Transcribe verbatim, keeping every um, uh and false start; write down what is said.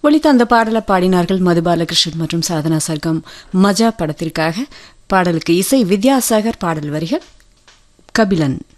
ஒலித்த அந்த பாடலை பாடினார்கள் மது பாலகிருஷ்ணன் மற்றும் சாதனா சர்க்கம். மஜா படத்திற்காக. பாடலுக்கு இசை வித்யாசாகர், பாடல் வரிகள் கபிலன்.